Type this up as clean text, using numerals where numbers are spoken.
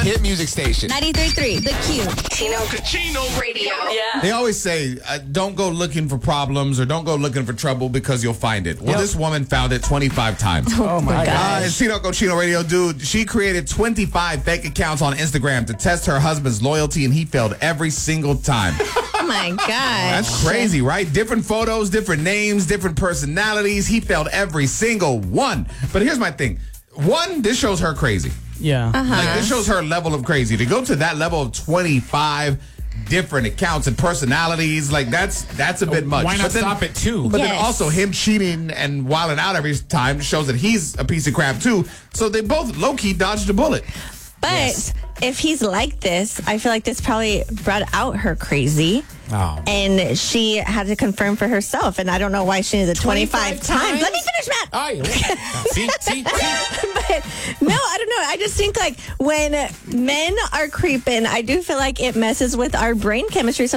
Hit music station. 93.3, The Q. Kachino Radio. Yeah. They always say, don't go looking for problems or don't go looking for trouble because you'll find it. Well, this woman found it 25 times. Oh, my God. It's Chino Cochino Radio, dude. She created 25 fake accounts on Instagram to test her husband's loyalty, and he failed every single time. Oh, my God. That's crazy, right? Different photos, different names, different personalities. He failed every single one. But here's my thing. One, this shows her crazy. Yeah. Like, this shows her level of crazy. To go to that level of 25 different accounts and personalities, like, that's a bit much. Why not stop at 2? But then Yes. also him cheating and wilding out every time shows that he's a piece of crap, too. So they both low-key dodged a bullet. But if he's like this, I feel like this probably brought out her crazy. Oh. And she had to confirm for herself. And I don't know why she needed 25 times. Let me finish, Matt. Oh, yeah. See? But no, I don't know. I just think like when men are creeping, I do feel like it messes with our brain chemistry.